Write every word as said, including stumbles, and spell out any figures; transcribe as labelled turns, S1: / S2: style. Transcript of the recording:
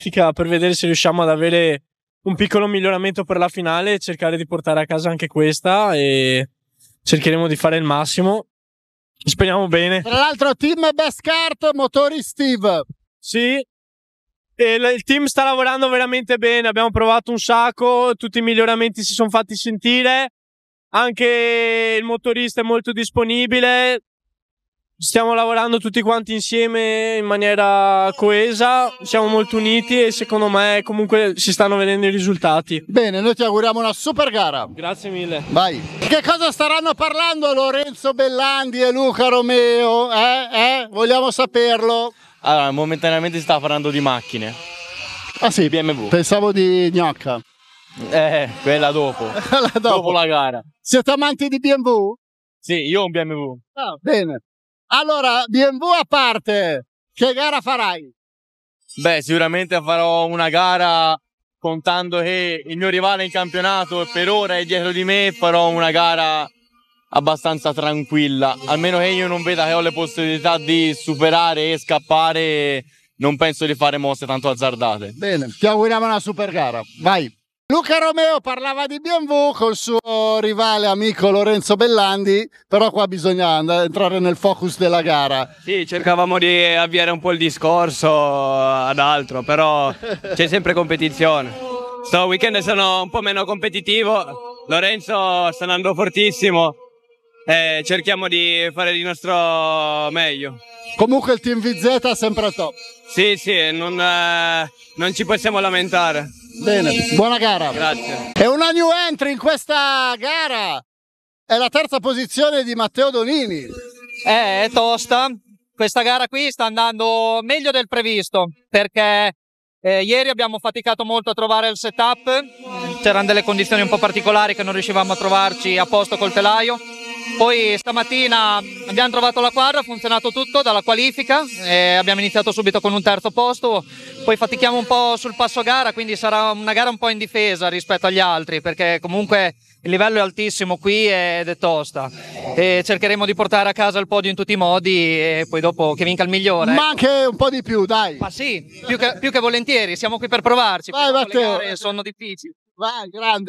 S1: per vedere se riusciamo ad avere un piccolo miglioramento per la finale e cercare di portare a casa anche questa, e cercheremo di fare il massimo. Speriamo bene.
S2: Tra l'altro team Best Kart, motori Steve.
S1: Sì, e il team sta lavorando veramente bene, abbiamo provato un sacco, tutti i miglioramenti si sono fatti sentire, anche il motorista è molto disponibile, stiamo lavorando tutti quanti insieme in maniera coesa, siamo molto uniti e secondo me comunque si stanno vedendo i risultati.
S2: Bene, noi ti auguriamo una super gara.
S1: Grazie mille.
S2: Vai. Che cosa staranno parlando Lorenzo Bellandi e Luca Romeo? Eh? Eh? Vogliamo saperlo?
S3: Allora, momentaneamente si sta parlando di macchine.
S2: Ah sì,
S3: B M W.
S2: Pensavo di gnocca.
S3: Eh, quella dopo.
S2: La dopo.
S3: Dopo la gara.
S2: Siete amanti di B M W?
S3: Sì, io ho un B M W.
S2: Ah, bene. Allora, B M W a parte, che gara farai?
S3: Beh, sicuramente farò una gara contando che il mio rivale in campionato per ora è dietro di me, farò una gara abbastanza tranquilla, almeno che io non veda che ho le possibilità di superare e scappare, non penso di fare mosse tanto azzardate.
S2: Bene, ti auguriamo una super gara, vai. Luca Romeo parlava di B M W col suo rivale amico Lorenzo Bellandi, però qua bisogna entrare nel focus della gara.
S4: Sì, cercavamo di avviare un po' il discorso ad altro, però c'è sempre competizione. Sto weekend sono un po' meno competitivo, Lorenzo sta andando fortissimo e cerchiamo di fare di nostro meglio.
S2: Comunque il team V Z sempre a top.
S4: Sì, sì, non, eh, non ci possiamo lamentare.
S2: Bene, buona gara.
S4: Grazie.
S2: E una new entry in questa gara è la terza posizione di Matteo Donini.
S5: Eh, è tosta. Questa gara qui sta andando meglio del previsto, perché eh, ieri abbiamo faticato molto a trovare il setup, c'erano delle condizioni un po' particolari che non riuscivamo a trovarci a posto col telaio. Poi stamattina abbiamo trovato la quadra, ha funzionato tutto dalla qualifica e abbiamo iniziato subito con un terzo posto. Poi fatichiamo un po' sul passo gara, quindi sarà una gara un po' in difesa rispetto agli altri, perché comunque il livello è altissimo qui ed è tosta. E cercheremo di portare a casa il podio in tutti i modi e poi dopo che vinca il migliore.
S2: Ma anche un po' di più, dai.
S5: Ma sì, più che, più che volentieri, siamo qui per provarci.
S2: Vai Matteo.
S5: Le gare sono difficili.
S2: Vai, grande.